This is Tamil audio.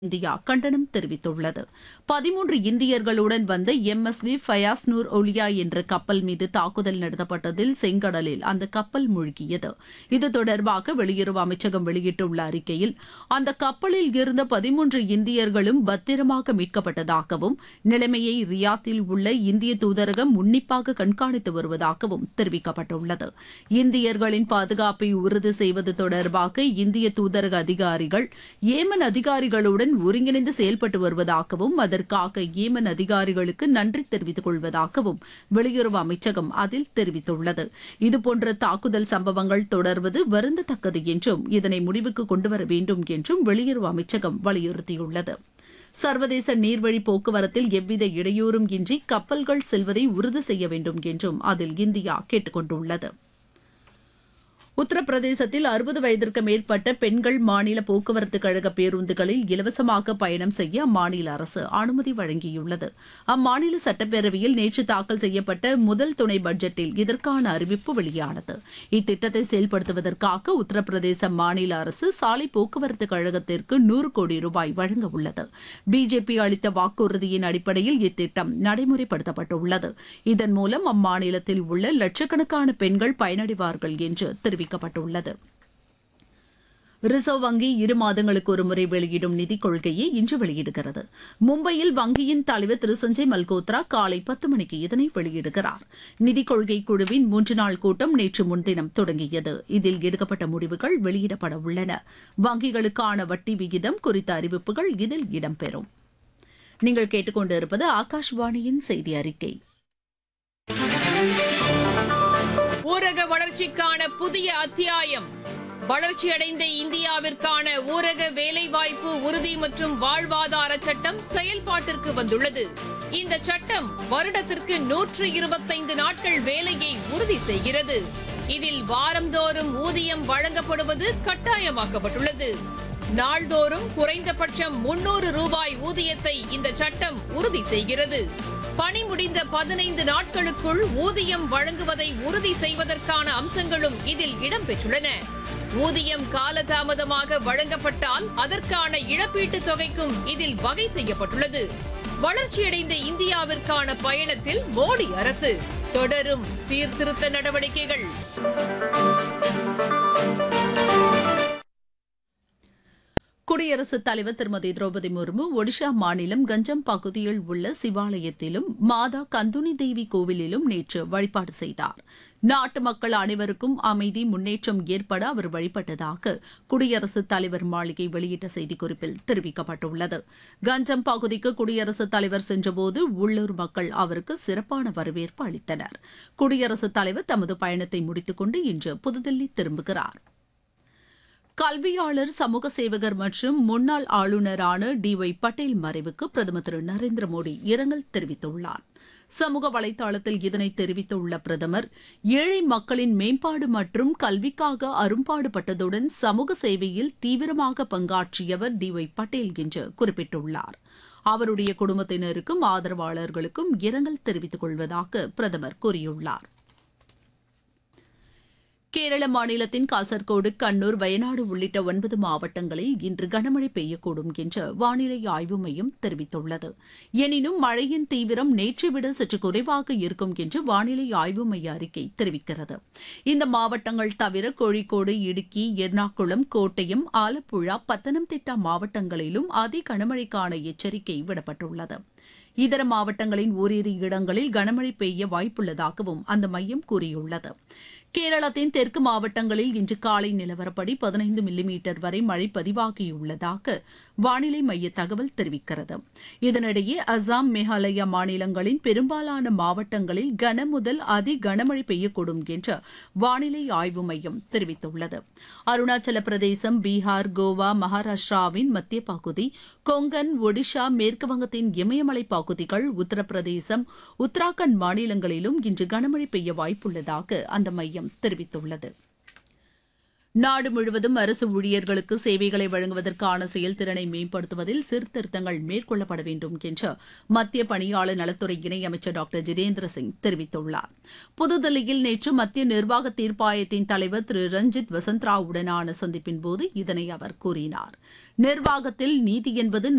இந்தியா கண்டனம் தெரிவித்துள்ளது. 13 இந்தியர்களுடன் வந்த MSV ஃபயாஸ் நூர் ஒலியா என்ற கப்பல் மீது தாக்குதல் நடத்தப்பட்டதில் செங்கடலில் அந்த கப்பல் மூழ்கியது. இது தொடர்பாக வெளியுறவு அமைச்சகம் வெளியிட்டுள்ள அறிக்கையில், அந்த கப்பலில் இருந்த 13 இந்தியர்களும் பத்திரமாக மீட்கப்பட்டதாகவும், நிலைமையை ரியாத்தில் உள்ள இந்திய தூதரகம் உன்னிப்பாக கண்காணித்து வருவதாகவும் தெரிவிக்கப்பட்டுள்ளது. இந்தியர்களின் பாதுகாப்பை உறுதி செய்வது தொடர்பாக இந்திய தூதரக அதிகாரிகள் ஏமன் அதிகாரிகளுடன் ஒருங்கிணைந்து செயல்பட்டு வருவதாகவும், அதற்காக ஏமன் அதிகாரிகளுக்கு நன்றி தெரிவித்துக் கொள்வதாகவும் வெளியுறவு அமைச்சகம் அதில் தெரிவித்துள்ளது. இதுபோன்ற தாக்குதல் சம்பவங்கள் தொடர்வது வருந்தத்தக்கது என்றும், இதனை முடிவுக்கு கொண்டுவர வேண்டும் என்றும் வெளியுறவு அமைச்சகம் வலியுறுத்தியுள்ளது. சர்வதேச நீர்வழி போக்குவரத்தில் எவ்வித இடையூறும் இன்றி கப்பல்கள் செல்வதை உறுதி செய்ய வேண்டும் என்றும் அதில் இந்தியா கேட்டுக் கொண்டுள்ளது. உத்தரப்பிரதேசத்தில் 60 வயதிற்கு மேற்பட்ட பெண்கள் மாநில போக்குவரத்து கழக பேருந்துகளில் இலவசமாக பயணம் செய்ய அம்மாநில அரசு அனுமதி வழங்கியுள்ளது. அம்மாநில சட்டப்பேரவையில் நேற்று தாக்கல் செய்யப்பட்ட முதல் துணை பட்ஜெட்டில் இதற்கான அறிவிப்பு வெளியானது. இத்திட்டத்தை செயல்படுத்துவதற்காக உத்தரப்பிரதேச மாநில அரசு சாலை போக்குவரத்து கழகத்திற்கு 100 கோடி ரூபாய் வழங்க உள்ளது. பிஜேபி அளித்த வாக்குறுதியின் அடிப்படையில் இத்திட்டம் நடைமுறைப்படுத்தப்பட்டுள்ளது. இதன் மூலம் அம்மாநிலத்தில் உள்ள லட்சக்கணக்கான பெண்கள் பயனடைவார்கள் என்று தெரிவிக்கப்பட்டுள்ளது. ரிசர்வ் வங்கி 2 மாதங்களுக்கு ஒருமுறை வெளியிடும் நிதிக் கொள்கையை இன்று வெளியிடுகிறது. மும்பையில் வங்கியின் தலைவர் திரு சஞ்சய் மல்கோத்ரா காலை 10 மணிக்கு இதனை வெளியிடுகிறார். நிதிக் கொள்கை குழுவின் 3 நாள் கூட்டம் நேற்று முன்தினம் தொடங்கியது. இதில் எடுக்கப்பட்ட முடிவுகள் வெளியிடப்பட உள்ளன. வங்கிகளுக்கான வட்டி விகிதம் குறித்த அறிவிப்புகள் இதில் இடம்பெறும். நீங்கள் கேட்டுக்கொண்டிருப்பது ஆகாஷ்வாணியின் செய்தி அறிக்கை. ஊரக வளர்ச்சிக்கான புதிய அத்தியாயம். வளர்ச்சியடைந்த இந்தியாவிற்கான ஊரக வேலைவாய்ப்பு உறுதி மற்றும் வாழ்வாதார சட்டம் செயல்பாட்டிற்கு வந்துள்ளது. இந்த சட்டம் வருடத்திற்கு 125 நாட்கள் வேலையை உறுதி செய்கிறது. இதில் வாரந்தோறும் ஊதியம் வழங்கப்படுவது கட்டாயமாக்கப்பட்டுள்ளது. நாள்தோறும் குறைந்தபட்சம் 300 ரூபாய் ஊதியத்தை இந்த சட்டம் உறுதி செய்கிறது. பணி முடிந்த 15 நாட்களுக்குள் ஊதியம் வழங்குவதை உறுதி செய்வதற்கான அம்சங்களும் இதில் இடம்பெற்றுள்ளன. ஊதியம் காலதாமதமாக வழங்கப்பட்டால் அதற்கான இழப்பீட்டுத் தொகைக்கும் இதில் வகை செய்யப்பட்டுள்ளது. வளர்ச்சியடைந்த இந்தியாவிற்கான பயணத்தில் மோடி அரசு தொடரும் சீர்திருத்த நடவடிக்கைகள். குடியரசுத் தலைவர் திருமதி திரௌபதி முர்மு ஒடிஷா மாநிலம் கஞ்சம் பகுதியில் உள்ள சிவாலயத்திலும் மாதா கந்துனி தேவி கோவிலிலும் நேற்று வழிபாடு செய்தார். நாட்டு மக்கள் அனைவருக்கும் அமைதி முன்னேற்றம் ஏற்பட அவர் வழிபட்டதாக குடியரசுத் தலைவர் மாளிகை வெளியிட்ட செய்திக்குறிப்பில் தெரிவிக்கப்பட்டுள்ளது. கஞ்சம் பகுதிக்கு குடியரசுத் தலைவர் சென்றபோது உள்ளூர் மக்கள் அவருக்கு சிறப்பான வரவேற்பு அளித்தனர். குடியரசுத் தலைவர் தமது பயணத்தை முடித்துக் கொண்டு இன்று புதுதில்லி திரும்புகிறார். கல்வியாளர், சமூக சேவகர் மற்றும் முன்னாள் ஆளுநரான DY பட்டேல் மறைவுக்கு பிரதமர் திரு நரேந்திர மோடி இரங்கல் தெரிவித்துள்ளார். சமூக வலைதளத்தில் இதனை தெரிவித்துள்ள பிரதமர், ஏழை மக்களின் மேம்பாடு மற்றும் கல்விக்காக அரும்பாடுபட்டதுடன் சமூக சேவையில் தீவிரமாக பங்காற்றியவர் DY பட்டேல் என்று குறிப்பிட்டுள்ளார். அவருடைய குடும்பத்தினருக்கும் ஆதரவாளர்களுக்கும் இரங்கல் தெரிவித்துக் கொள்வதாக பிரதமர் கூறியுள்ளார். கேரள மாநிலத்தின் காசர்கோடு, கண்ணூர், வயநாடு உள்ளிட்ட 9 மாவட்டங்களில் இன்று கனமழை பெய்யக்கூடும் என்று வானிலை ஆய்வு மையம் தெரிவித்துள்ளது. எனினும் மழையின் தீவிரம் நேற்றை விட சற்று குறைவாக இருக்கும் என்று வானிலை ஆய்வு மைய அறிக்கை தெரிவிக்கிறது. இந்த மாவட்டங்கள் தவிர கோழிக்கோடு, இடுக்கி, எர்ணாகுளம், கோட்டயம், ஆலப்புழா, பத்தனம்திட்டா மாவட்டங்களிலும் அதி கனமழைக்கான எச்சரிக்கை விடப்பட்டுள்ளது. இதர மாவட்டங்களின் ஓரிரு இடங்களில் கனமழை பெய்ய வாய்ப்புள்ளதாகவும் அந்த மையம் கூறியுள்ளது. கேரளத்தின் தெற்கு மாவட்டங்களில் இன்று காலை நிலவரப்படி 15 மில்லிமீட்டர் வரை மழை பதிவாகியுள்ளதாக வானிலை மைய தகவல் தெரிவிக்கிறது. இதனிடையே அசாம், மேகாலயா மாநிலங்களின் பெரும்பாலான மாவட்டங்களில் கன முதல் அதி கனமழை பெய்யக்கூடும் என்று வானிலை ஆய்வு மையம் தெரிவித்துள்ளது. அருணாச்சல பிரதேசம், பீகார், கோவா, மகாராஷ்டிராவின் மத்திய பகுதி, கொங்கன், ஒடிஷா, மேற்குவங்கத்தின் இமயமலை பகுதிகள், உத்தரப்பிரதேசம், உத்தராகண்ட் மாநிலங்களிலும் இன்று கனமழை பெய்ய வாய்ப்புள்ளதாக அந்த மையம் தெரிவித்துள்ளது. நாடு முழுவதும் அரசு ஊழியர்களுக்கு சேவைகளை வழங்குவதற்கான செயல்திறனை மேம்படுத்துவதில் சீர்திருத்தங்கள் மேற்கொள்ளப்பட வேண்டும் என்று மத்திய பணியாளர் நலத்துறை இணையமைச்சர் டாக்டர் ஜிதேந்திர சிங் தெரிவித்துள்ளார். புதுதில்லியில் நேற்று மத்திய நிர்வாக தீர்ப்பாயத்தின் தலைவர் திரு ரஞ்சித் வசந்த்ராவுடனான சந்திப்பின்போது இதனை அவர் கூறினார். நிர்வாகத்தில் நீதி என்பது